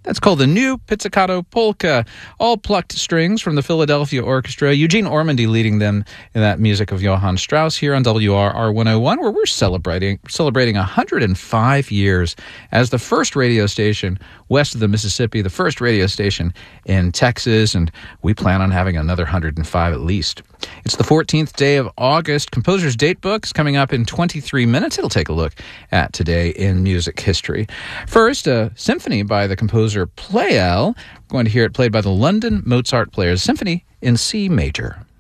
That's called the New Pizzicato Polka. All plucked strings from the Philadelphia Orchestra. Eugene Ormandy leading them in that music of Johann Strauss here on WRR 101, where we're celebrating 105 years as the first radio station west of the Mississippi, the first radio station in Texas, and we plan on having another 105 at least. It's the 14th day of August. Composer's Date Book is coming up in 23 minutes. It'll take a look at today in music history. First, a symphony by the composer Pleyel. We're going to hear it played by the London Mozart Players Symphony in C major.